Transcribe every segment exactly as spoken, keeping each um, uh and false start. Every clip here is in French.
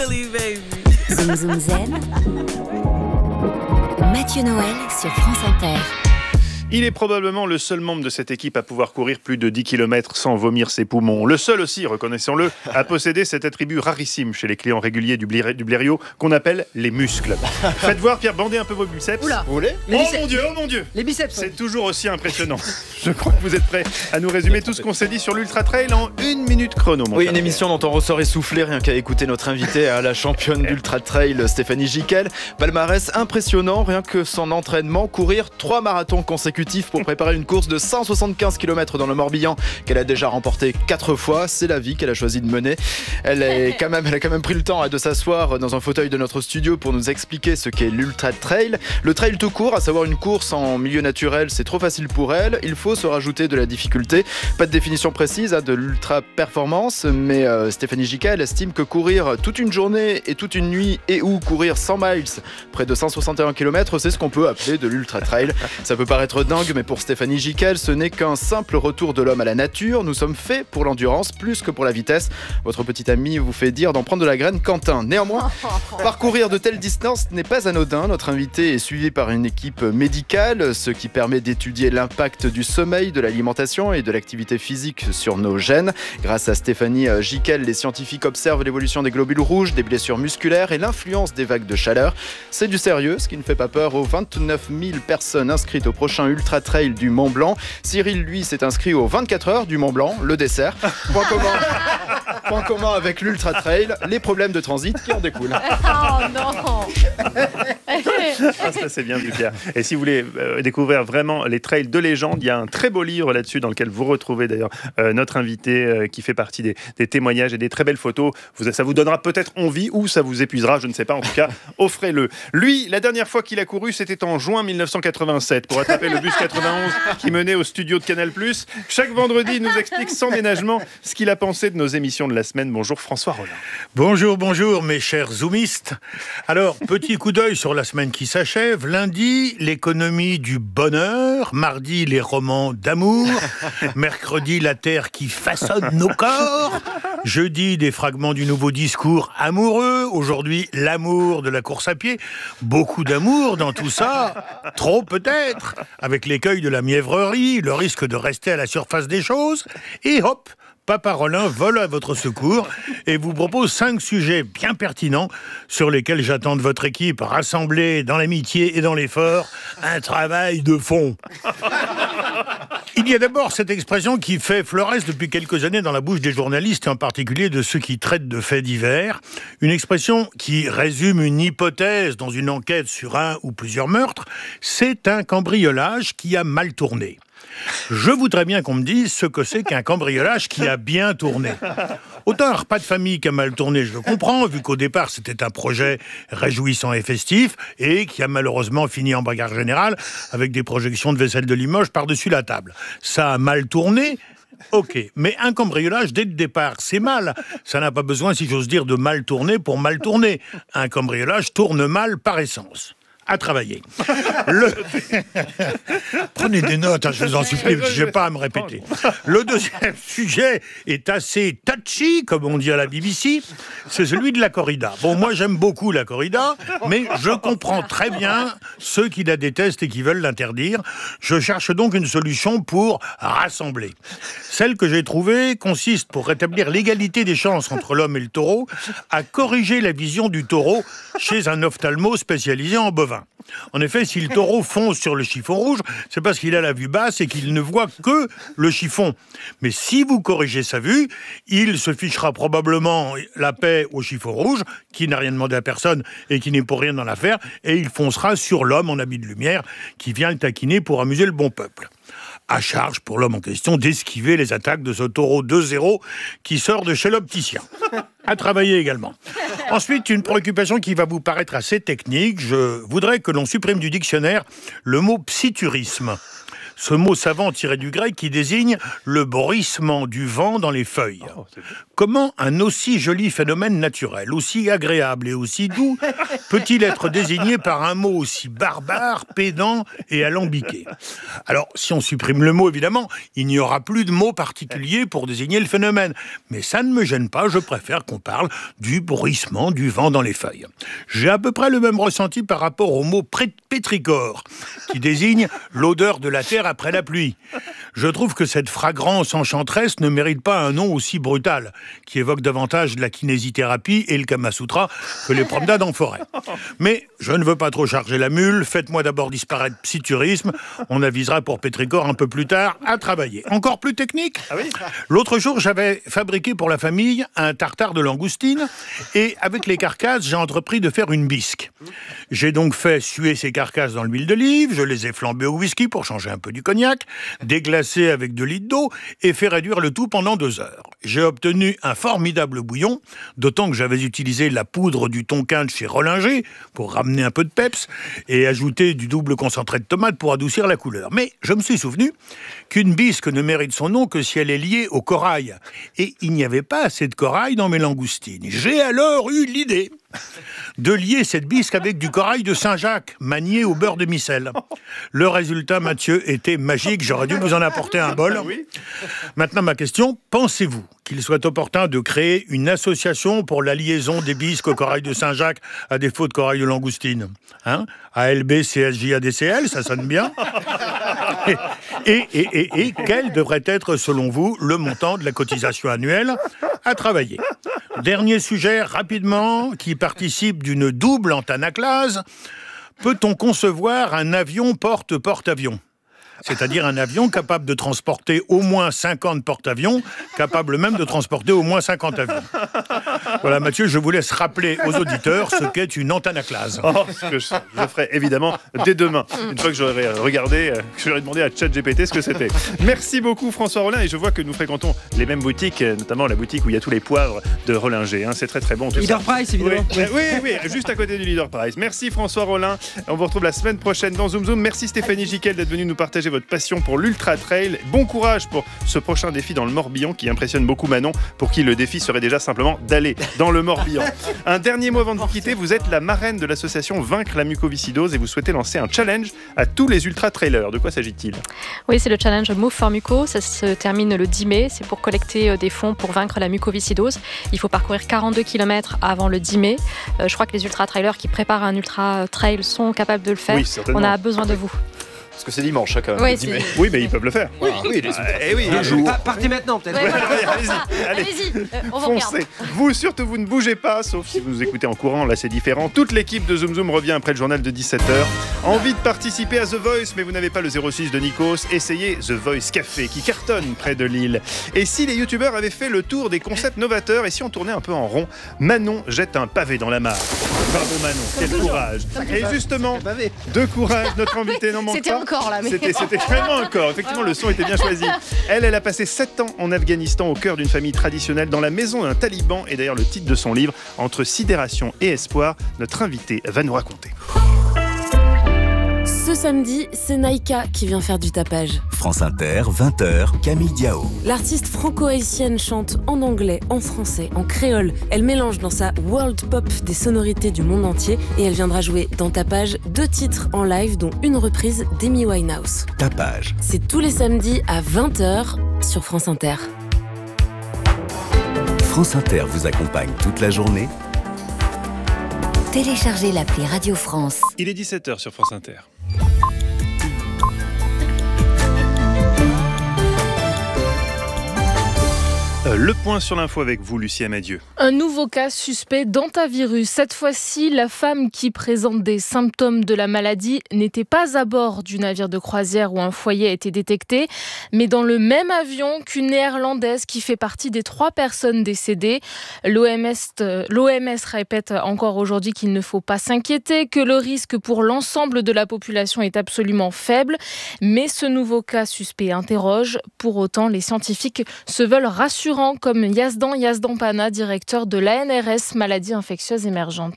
Really, baby. Zoom Zoom Zen. Mathieu Noël sur France Inter. Il est probablement le seul membre de cette équipe à pouvoir courir plus de dix kilomètres sans vomir ses poumons. Le seul aussi, reconnaissons-le, à posséder cet attribut rarissime chez les clients réguliers du, Blé- du Blériot qu'on appelle les muscles. Faites voir, Pierre, bandez un peu vos biceps. Oula. Vous voulez Les Oh biceps. mon Dieu, oh mon Dieu. Les biceps. C'est toujours aussi impressionnant. Je crois que vous êtes prêts à nous résumer tout ce qu'on s'est dit sur l'Ultra Trail en une minute chrono. Mon Oui, cher une émission dont on ressort essoufflé rien qu'à écouter notre invitée, à la championne d'Ultra Trail, Stéphanie Giquel. Palmarès impressionnant, rien que son entraînement, courir trois marathons consécutifs pour préparer une course de cent soixante-quinze kilomètres dans le Morbihan qu'elle a déjà remporté quatre fois. C'est la vie qu'elle a choisi de mener. Elle, est quand même, elle a quand même pris le temps de s'asseoir dans un fauteuil de notre studio pour nous expliquer ce qu'est l'Ultra Trail. Le trail tout court, à savoir une course en milieu naturel, c'est trop facile pour elle. Il faut se rajouter de la difficulté. Pas de définition précise hein, de l'ultra performance, mais euh, Stéphanie Giquel estime que courir toute une journée et toute une nuit et ou courir cent miles, près de cent soixante et un kilomètres, c'est ce qu'on peut appeler de l'Ultra Trail. Ça peut paraître dingue, mais pour Stéphanie Giquel, ce n'est qu'un simple retour de l'homme à la nature. Nous sommes faits pour l'endurance plus que pour la vitesse. Votre petit ami vous fait dire d'en prendre de la graine, Quentin. Néanmoins, parcourir de telles distances n'est pas anodin. Notre invité est suivi par une équipe médicale, ce qui permet d'étudier l'impact du sommeil, de l'alimentation et de l'activité physique sur nos gènes. Grâce à Stéphanie Giquel, les scientifiques observent l'évolution des globules rouges, des blessures musculaires et l'influence des vagues de chaleur. C'est du sérieux, ce qui ne fait pas peur aux vingt-neuf mille personnes inscrites au prochain Ultra Trail du Mont Blanc. Cyril, lui, s'est inscrit aux vingt-quatre heures du Mont Blanc, le dessert. Point commun, point commun avec l'Ultra Trail, les problèmes de transit qui en découlent. Oh non. Ah, ça c'est bien vu, Pierre. Et si vous voulez euh, découvrir vraiment les trails de légende, il y a un très beau livre là-dessus dans lequel vous retrouvez d'ailleurs euh, notre invité euh, qui fait partie des, des témoignages et des très belles photos. Vous, ça vous donnera peut-être envie ou ça vous épuisera, je ne sais pas. En tout cas, offrez-le. Lui, la dernière fois qu'il a couru, c'était en juin mille neuf cent quatre-vingt-sept pour attraper le bus quatre-vingt-onze qui menait au studio de Canal plus. Chaque vendredi, il nous explique sans ménagement ce qu'il a pensé de nos émissions de la semaine. Bonjour François Rollin. Bonjour, bonjour mes chers zoomistes. Alors, petit coup d'œil sur la semaine qui s'achève. Lundi, l'économie du bonheur. Mardi, les romans d'amour. Mercredi, la terre qui façonne nos corps. Jeudi, des fragments du nouveau discours amoureux. Aujourd'hui, l'amour de la course à pied. Beaucoup d'amour dans tout ça. Trop peut-être. Avec l'écueil de la mièvrerie, le risque de rester à la surface des choses. Et hop, Papa Rollin vole à votre secours et vous propose cinq sujets bien pertinents sur lesquels j'attends de votre équipe, rassemblée dans l'amitié et dans l'effort, un travail de fond. Il y a d'abord cette expression qui fait florès depuis quelques années dans la bouche des journalistes et en particulier de ceux qui traitent de faits divers. Une expression qui résume une hypothèse dans une enquête sur un ou plusieurs meurtres. C'est un cambriolage qui a mal tourné. Je voudrais bien qu'on me dise ce que c'est qu'un cambriolage qui a bien tourné. Autant un repas de famille qui a mal tourné, je le comprends, vu qu'au départ c'était un projet réjouissant et festif, et qui a malheureusement fini en bagarre générale, avec des projections de vaisselle de Limoges par-dessus la table. Ça a mal tourné. Ok, mais un cambriolage, dès le départ, c'est mal. Ça n'a pas besoin, si j'ose dire, de mal tourner pour mal tourner. Un cambriolage tourne mal par essence. À travailler. Le... Prenez des notes, hein, je vous en supplie, je n'ai pas à me répéter. Le deuxième sujet est assez touchy, comme on dit à la B B C, c'est celui de la corrida. Bon, moi j'aime beaucoup la corrida, mais je comprends très bien ceux qui la détestent et qui veulent l'interdire. Je cherche donc une solution pour rassembler. Celle que j'ai trouvée consiste, pour rétablir l'égalité des chances entre l'homme et le taureau, à corriger la vision du taureau chez un ophtalmo spécialisé en bovin. En effet, si le taureau fonce sur le chiffon rouge, c'est parce qu'il a la vue basse et qu'il ne voit que le chiffon. Mais si vous corrigez sa vue, il se fichera probablement la paix au chiffon rouge, qui n'a rien demandé à personne et qui n'est pour rien dans l'affaire, et il foncera sur l'homme en habit de lumière qui vient le taquiner pour amuser le bon peuple. À charge pour l'homme en question d'esquiver les attaques de ce taureau deux zéro qui sort de chez l'opticien. À travailler également. Ensuite, une préoccupation qui va vous paraître assez technique. Je voudrais que l'on supprime du dictionnaire le mot psiturisme. Ce mot savant tiré du grec qui désigne le bruissement du vent dans les feuilles. Comment un aussi joli phénomène naturel, aussi agréable et aussi doux, peut-il être désigné par un mot aussi barbare, pédant et alambiqué ? Alors, si on supprime le mot, évidemment, il n'y aura plus de mot particulier pour désigner le phénomène. Mais ça ne me gêne pas, je préfère qu'on parle du bruissement du vent dans les feuilles. J'ai à peu près le même ressenti par rapport au mot pétrichor, qui désigne l'odeur de la terre après la pluie. Je trouve que cette fragrance enchanteresse ne mérite pas un nom aussi brutal, qui évoque davantage la kinésithérapie et le Kamasutra que les promenades en forêt. Mais je ne veux pas trop charger la mule, faites-moi d'abord disparaître psyturisme, on avisera pour pétrichor un peu plus tard à travailler. Encore plus technique ? Ah oui ? L'autre jour, j'avais fabriqué pour la famille un tartare de langoustine et avec les carcasses, j'ai entrepris de faire une bisque. J'ai donc fait suer ces carcasses dans l'huile d'olive, je les ai flambées au whisky pour changer un peu du cognac, déglacées avec deux litres d'eau et fait réduire le tout pendant deux heures. J'ai obtenu un formidable bouillon, d'autant que j'avais utilisé la poudre du tonkin de chez Rollinger pour ramener un peu de peps et ajouter du double concentré de tomate pour adoucir la couleur. Mais je me suis souvenu qu'une bisque ne mérite son nom que si elle est liée au corail. Et il n'y avait pas assez de corail dans mes langoustines. J'ai alors eu l'idée de lier cette bisque avec du corail de Saint-Jacques, manié au beurre de micelle. Le résultat, Mathieu, était magique. J'aurais dû vous en apporter un bol. Maintenant, ma question, pensez-vous qu'il soit opportun de créer une association pour la liaison des bisques au corail de Saint-Jacques à défaut de corail de langoustine, hein ? A L B, C S J, A D C L, ça sonne bien. Et, et, et, et quel devrait être, selon vous, le montant de la cotisation annuelle à travailler ? Dernier sujet, rapidement, qui participe d'une double antanaclase. Peut-on concevoir un avion porte-porte-avions ? C'est-à-dire un avion capable de transporter au moins cinquante porte-avions, capable même de transporter au moins cinquante avions. Voilà, Mathieu, je vous laisse rappeler aux auditeurs ce qu'est une antanaclase. Oh, ce que je, je ferai évidemment dès demain. Une fois que j'aurai regardé, que j'aurai demandé à ChatGPT ce que c'était. Merci beaucoup François Rollin, et je vois que nous fréquentons les mêmes boutiques, notamment la boutique où il y a tous les poivres de Rollinger. Hein, c'est très très bon. Tout Leader ça. Price, évidemment. Oui, oui, oui, oui, juste à côté du Leader Price. Merci François Rollin. On vous retrouve la semaine prochaine dans Zoom Zoom. Merci Stéphanie Giquel d'être venue nous partager votre passion pour l'Ultra Trail. Bon courage pour ce prochain défi dans le Morbihan qui impressionne beaucoup Manon, pour qui le défi serait déjà simplement d'aller dans le Morbihan. Un dernier mot avant de vous quitter, vous êtes la marraine de l'association Vaincre la mucoviscidose et vous souhaitez lancer un challenge à tous les Ultra Trailers. De quoi s'agit-il ? Oui, c'est le challenge Move for Muco. Ça se termine le dix mai. C'est pour collecter des fonds pour vaincre la mucoviscidose. Il faut parcourir quarante-deux kilomètres avant le dix mai. Euh, je crois que les Ultra Trailers qui préparent un Ultra Trail sont capables de le faire. Oui, certainement. On a besoin de vous. Parce que c'est dimanche, ça, quand même. Ouais, le dix mai. Oui, mais ils peuvent le faire. Oui, oui, les Eh oui, deux jours. Pa- Partez maintenant, peut-être. Ouais, Ouais, voilà. allez-y, allez. Allez-y, euh, on vous regarde. Foncez. Vous, surtout, vous ne bougez pas, sauf si vous nous écoutez en courant, là c'est différent. Toute l'équipe de Zoom Zoom revient après le journal de dix-sept heures. Envie de participer à The Voice, mais vous n'avez pas le zéro six de Nikos, essayez The Voice Café, qui cartonne près de Lille. Et si les youtubeurs avaient fait le tour des concepts novateurs, et si on tournait un peu en rond, Manon jette un pavé dans la mare. Bravo Manon, quel courage. Et justement, de courage, notre invité n'en manque C'était pas. encore là, mais... C'était, c'était vraiment encore. Effectivement, le son était bien choisi. Elle, elle a passé sept ans en Afghanistan au cœur d'une famille traditionnelle dans la maison d'un taliban. Et d'ailleurs, le titre de son livre, Entre sidération et espoir, notre invité va nous raconter. Ce samedi, c'est Naïka qui vient faire du tapage. France Inter, vingt heures, Camille Diao. L'artiste franco-haïtienne chante en anglais, en français, en créole. Elle mélange dans sa world pop des sonorités du monde entier et elle viendra jouer dans Tapage deux titres en live, dont une reprise d'Amy Winehouse. Tapage. C'est tous les samedis à vingt heures sur France Inter. France Inter vous accompagne toute la journée. Téléchargez l'appli Radio France. Il est dix-sept heures sur France Inter. Euh, le point sur l'info avec vous, Lucie Amadieu. Un nouveau cas suspect d'hantavirus. Cette fois-ci, la femme qui présente des symptômes de la maladie n'était pas à bord du navire de croisière où un foyer a été détecté, mais dans le même avion qu'une néerlandaise qui fait partie des trois personnes décédées. L'O M S, l'O M S répète encore aujourd'hui qu'il ne faut pas s'inquiéter, que le risque pour l'ensemble de la population est absolument faible, mais ce nouveau cas suspect interroge. Pour autant, les scientifiques se veulent rassurants, comme Yazdan Yazdanpana, directeur de l'A N R S, maladie infectieuse émergente.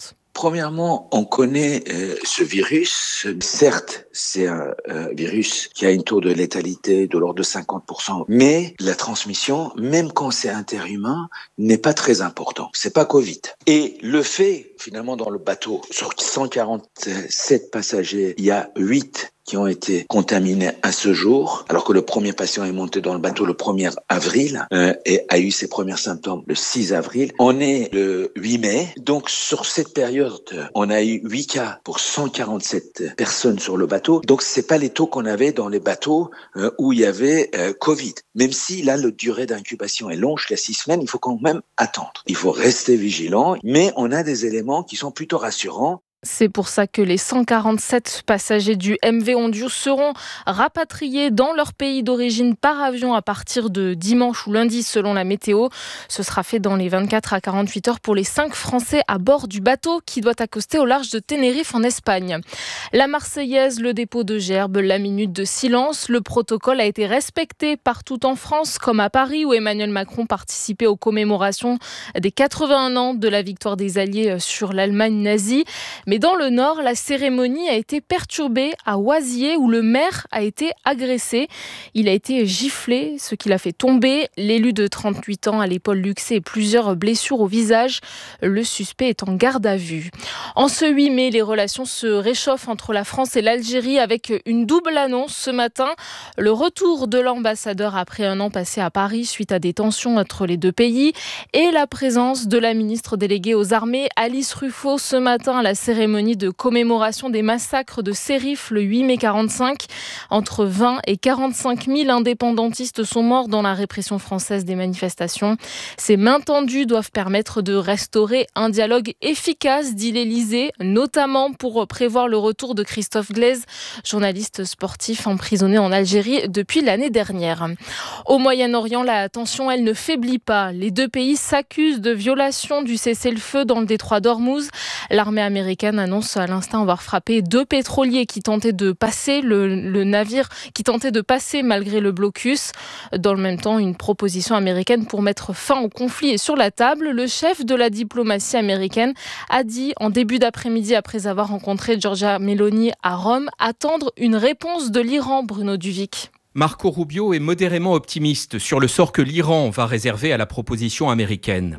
premièrement, on connaît euh, ce virus. Certes, c'est un euh, virus qui a une taux de létalité de l'ordre de cinquante pour cent, mais la transmission, même quand c'est interhumain, n'est pas très important. C'est pas Covid. Et le fait, finalement, dans le bateau, sur cent quarante-sept passagers, il y a huit qui ont été contaminés à ce jour, alors que le premier patient est monté dans le bateau le premier avril euh, et a eu ses premiers symptômes le six avril. On est le huit mai, donc sur cette période, on a eu huit cas pour cent quarante-sept personnes sur le bateau. Donc c'est pas les taux qu'on avait dans les bateaux euh, où il y avait euh, Covid. Même si là, le durée d'incubation est longue, jusqu'à six semaines, il faut quand même attendre. Il faut rester vigilant, mais on a des éléments qui sont plutôt rassurants. C'est pour ça que les cent quarante-sept passagers du M V Hondius seront rapatriés dans leur pays d'origine par avion à partir de dimanche ou lundi selon la météo. Ce sera fait dans les vingt-quatre à quarante-huit heures pour les cinq Français à bord du bateau qui doit accoster au large de Tenerife en Espagne. La Marseillaise, le dépôt de gerbes, la minute de silence. Le protocole a été respecté partout en France, comme à Paris où Emmanuel Macron participait aux commémorations des quatre-vingt-un ans de la victoire des Alliés sur l'Allemagne nazie. Mais dans le Nord, la cérémonie a été perturbée à Oisier où le maire a été agressé. Il a été giflé, ce qui l'a fait tomber. L'élu de trente-huit ans à l'épaule luxée et plusieurs blessures au visage. Le suspect est en garde à vue. En ce huit mai, les relations se réchauffent entre la France et l'Algérie avec une double annonce ce matin. Le retour de l'ambassadeur après un an passé à Paris suite à des tensions entre les deux pays et la présence de la ministre déléguée aux armées Alice Ruffo ce matin à la cérémonie de commémoration des massacres de Sérif le huit mai quarante-cinq. Entre vingt et quarante-cinq mille indépendantistes sont morts dans la répression française des manifestations. Ces mains tendues doivent permettre de restaurer un dialogue efficace, dit l'Élysée, notamment pour prévoir le retour de Christophe Glaise, journaliste sportif emprisonné en Algérie depuis l'année dernière. Au Moyen-Orient, la tension, elle ne faiblit pas. Les deux pays s'accusent de violation du cessez-le-feu dans le détroit d'Ormuz. L'armée américaine annonce à l'instant avoir frappé deux pétroliers qui tentaient de passer, le, le navire qui tentait de passer malgré le blocus. Dans le même temps, une proposition américaine pour mettre fin au conflit est sur la table. Le chef de la diplomatie américaine a dit en début d'après-midi, après avoir rencontré Giorgia Meloni à Rome, attendre une réponse de l'Iran, Bruno Duvic. Marco Rubio est modérément optimiste sur le sort que l'Iran va réserver à la proposition américaine.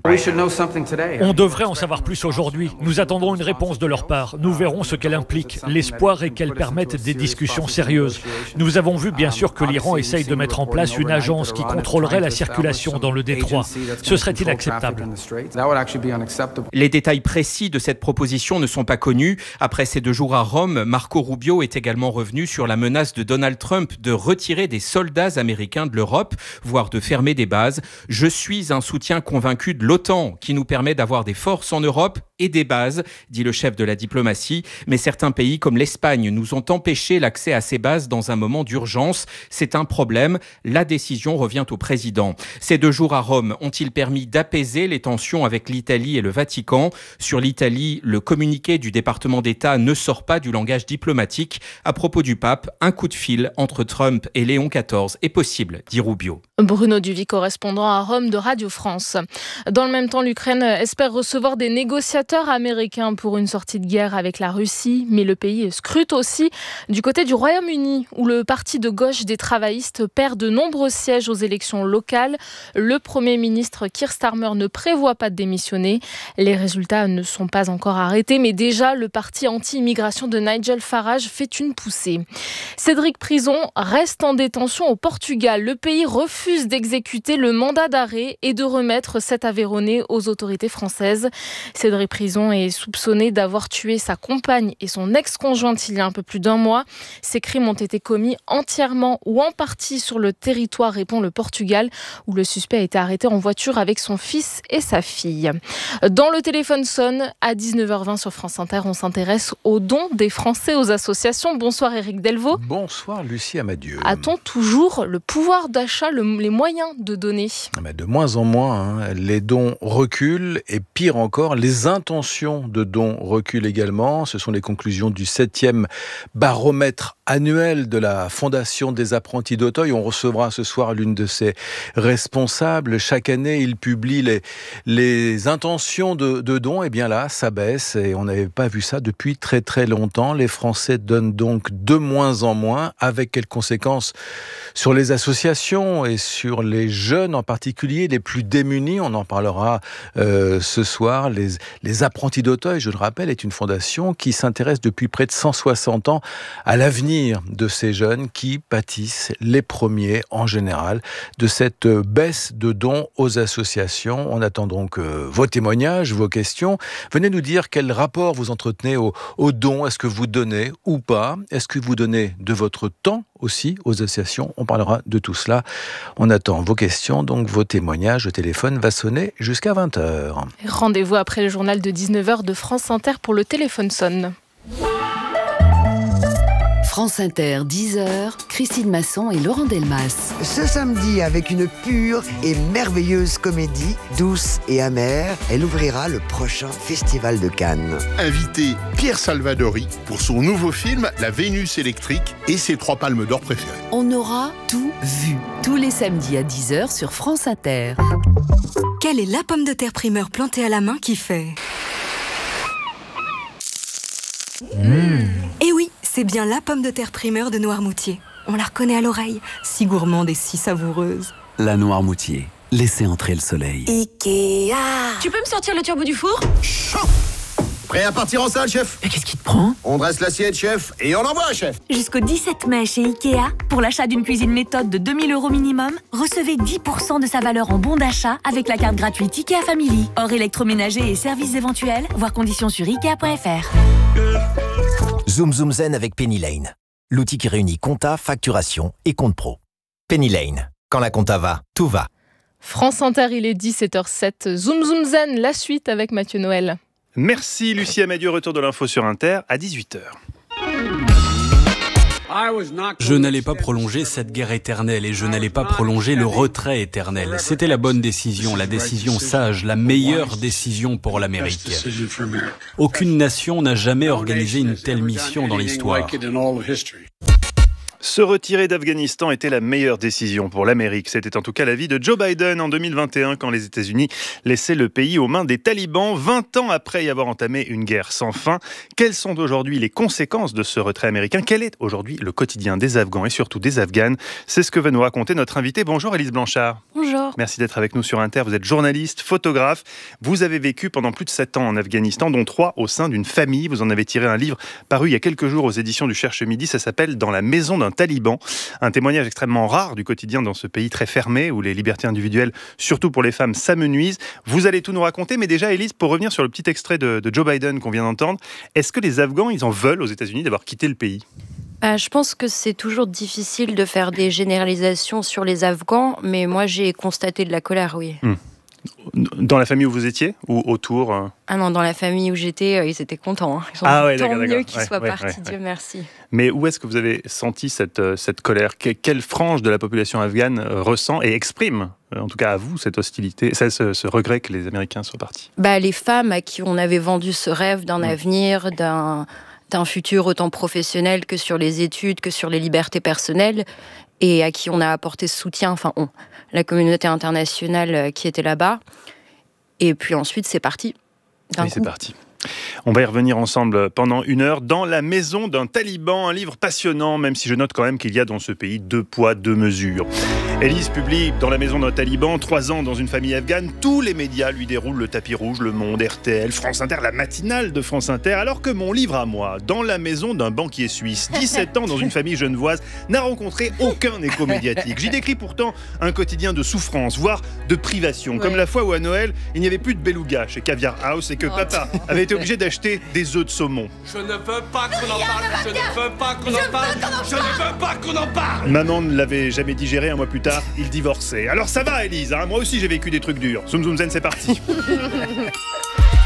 On devrait en savoir plus aujourd'hui. Nous attendrons une réponse de leur part. Nous verrons ce qu'elle implique. L'espoir est qu'elle permette des discussions sérieuses. Nous avons vu bien sûr que l'Iran essaye de mettre en place une agence qui contrôlerait la circulation dans le détroit. Ce serait inacceptable. Les détails précis de cette proposition ne sont pas connus. Après ces deux jours à Rome, Marco Rubio est également revenu sur la menace de Donald Trump de retirer des soldats américains de l'Europe, voire de fermer des bases. Je suis un soutien convaincu de l'OTAN qui nous permet d'avoir des forces en Europe et des bases, dit le chef de la diplomatie. Mais certains pays comme l'Espagne nous ont empêché l'accès à ces bases dans un moment d'urgence. C'est un problème. La décision revient au président. Ces deux jours à Rome ont-ils permis d'apaiser les tensions avec l'Italie et le Vatican ? Sur l'Italie, le communiqué du département d'État ne sort pas du langage diplomatique. À propos du pape, un coup de fil entre Trump et Léon quatorze est possible, dit Rubio. Bruno Duvic, correspondant à Rome de Radio France. Dans le même temps, l'Ukraine espère recevoir des négociateurs américains pour une sortie de guerre avec la Russie, mais le pays scrute aussi du côté du Royaume-Uni, où le parti de gauche des travaillistes perd de nombreux sièges aux élections locales. Le Premier ministre Keir Starmer ne prévoit pas de démissionner. Les résultats ne sont pas encore arrêtés, mais déjà le parti anti-immigration de Nigel Farage fait une poussée. Cédric Prison reste en détention au Portugal. Le pays refuse d'exécuter le mandat d'arrêt et de remettre cet Aveyronais aux autorités françaises. Cédric Prison est soupçonné d'avoir tué sa compagne et son ex-conjointe il y a un peu plus d'un mois. Ces crimes ont été commis entièrement ou en partie sur le territoire, répond le Portugal, où le suspect a été arrêté en voiture avec son fils et sa fille. Dans le téléphone sonne, à dix-neuf heures vingt sur France Inter, on s'intéresse aux dons des Français aux associations. Bonsoir Éric Delvaux. Bonsoir Lucie Amadieu. A-t-on toujours le pouvoir d'achat, le, les moyens de donner ? De moins en moins, hein. Les dons reculent et pire encore, les intentions intentions de dons reculent également. Ce sont les conclusions du septième baromètre annuel de la Fondation des apprentis d'Auteuil. On recevra ce soir l'une de ses responsables. Chaque année, il publie les, les intentions de, de dons. Et bien là, ça baisse et on n'avait pas vu ça depuis très très longtemps. Les Français donnent donc de moins en moins. Avec quelles conséquences sur les associations et sur les jeunes en particulier, les plus démunis? On en parlera euh, ce soir. Les, les apprentis d'Auteuil, je le rappelle, est une fondation qui s'intéresse depuis près de cent soixante ans à l'avenir de ces jeunes qui pâtissent les premiers en général de cette baisse de dons aux associations. On attend donc euh, vos témoignages, vos questions. Venez nous dire quel rapport vous entretenez aux, aux dons. Est-ce que vous donnez ou pas? Est-ce que vous donnez de votre temps aussi aux associations? On parlera de tout cela. On attend vos questions, donc vos témoignages. Le téléphone va sonner jusqu'à vingt heures. Rendez-vous après le journal de dix-neuf heures de France Inter pour le téléphone sonne. France Inter, dix heures, Christine Masson et Laurent Delmas. Ce samedi, avec une pure et merveilleuse comédie, douce et amère, elle ouvrira le prochain Festival de Cannes. Invité Pierre Salvadori pour son nouveau film La Vénus électrique et ses trois palmes d'or préférées. On aura tout vu, tous les samedis à dix heures sur France Inter. Quelle est la pomme de terre primeur plantée à la main qui fait mmh. Eh oui, c'est bien la pomme de terre primeur de Noirmoutier. On la reconnaît à l'oreille, si gourmande et si savoureuse. La Noirmoutier, laissez entrer le soleil. Ikea. Tu peux me sortir le turbo du four? Chaud. Prêt à partir en salle, chef? Mais qu'est-ce qui te prend? On dresse l'assiette, chef, et on envoie, chef. Jusqu'au dix-sept mai chez Ikea, pour l'achat d'une cuisine méthode de deux mille euros minimum, recevez dix pour cent de sa valeur en bon d'achat avec la carte gratuite Ikea Family. Hors électroménager et services éventuels, voir conditions sur ikea point f r. Zoom Zoom Zen avec Penny Lane. L'outil qui réunit compta, facturation et compte pro. Penny Lane. Quand la compta va, tout va. France Inter, il est dix-sept heures sept. Zoom Zoom Zen, la suite avec Mathieu Noël. Merci Lucie Amadieu, retour de l'info sur Inter à dix-huit heures. Je n'allais pas prolonger cette guerre éternelle et je n'allais pas prolonger le retrait éternel. C'était la bonne décision, la décision sage, la meilleure décision pour l'Amérique. Aucune nation n'a jamais organisé une telle mission dans l'histoire. Se retirer d'Afghanistan était la meilleure décision pour l'Amérique. C'était en tout cas l'avis de Joe Biden en deux mille vingt et un quand les États-Unis laissaient le pays aux mains des talibans, vingt ans après y avoir entamé une guerre sans fin. Quelles sont aujourd'hui les conséquences de ce retrait américain? Quel est aujourd'hui le quotidien des Afghans et surtout des Afghanes? C'est ce que va nous raconter notre invité. Bonjour Élise Blanchard. Bonjour. Merci d'être avec nous sur Inter. Vous êtes journaliste, photographe. Vous avez vécu pendant plus de sept ans en Afghanistan, dont trois au sein d'une famille. Vous en avez tiré un livre paru il y a quelques jours aux éditions du Cherche Midi. Ça s'appelle « Dans la maison d'un taliban ». Un témoignage extrêmement rare du quotidien dans ce pays très fermé où les libertés individuelles, surtout pour les femmes, s'amenuisent. Vous allez tout nous raconter, mais déjà, Élise, pour revenir sur le petit extrait de, de Joe Biden qu'on vient d'entendre, est-ce que les Afghans, ils en veulent aux États-Unis d'avoir quitté le pays ? Euh, je pense que c'est toujours difficile de faire des généralisations sur les Afghans, mais moi, j'ai constaté de la colère, oui. Hum. Dans la famille où vous étiez ou autour euh... Ah non, dans la famille où j'étais, euh, ils étaient contents. Hein. Ils sont ah ouais, tant d'accord, mieux d'accord. qu'ils ouais, soient ouais, partis, ouais, Dieu ouais. merci. Mais où est-ce que vous avez senti cette, cette colère? Quelle frange de la population afghane ressent et exprime, en tout cas à vous, cette hostilité, ce, ce regret que les Américains soient partis? Bah, les femmes à qui on avait vendu ce rêve d'un mmh. avenir, d'un, d'un futur autant professionnel que sur les études, que sur les libertés personnelles, et à qui on a apporté ce soutien, enfin on, la communauté internationale qui était là-bas. Et puis ensuite, c'est parti. Oui, c'est parti. On va y revenir ensemble pendant une heure dans La maison d'un taliban, un livre passionnant, même si je note quand même qu'il y a dans ce pays deux poids, deux mesures. Élise publie Dans la maison d'un taliban, trois ans dans une famille afghane. Tous les médias lui déroulent le tapis rouge, Le Monde, R T L, France Inter, la matinale de France Inter, alors que mon livre à moi, Dans la maison d'un banquier suisse, dix-sept ans dans une famille genevoise, n'a rencontré aucun écho médiatique. J'y décris pourtant un quotidien de souffrance, voire de privation, ouais. Comme la fois où à Noël, il n'y avait plus de beluga chez Caviar House et que oh. papa avait été obligé d'acheter des œufs de saumon. Je ne veux pas qu'on en parle, je ne veux pas qu'on en parle, je ne veux pas qu'on en parle. Maman ne l'avait jamais digéré, un mois plus tard, il divorçait. Alors ça va Élise, hein, moi aussi j'ai vécu des trucs durs. Zoom Zoom Zen, c'est parti.